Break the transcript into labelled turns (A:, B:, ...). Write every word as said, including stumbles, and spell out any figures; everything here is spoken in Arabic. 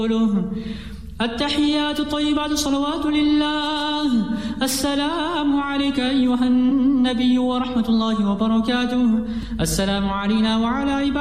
A: التحيات الطيبات الصلوات لله. السلام عليك أيها النبي ورحمة الله وبركاته. السلام علينا وعلى عباد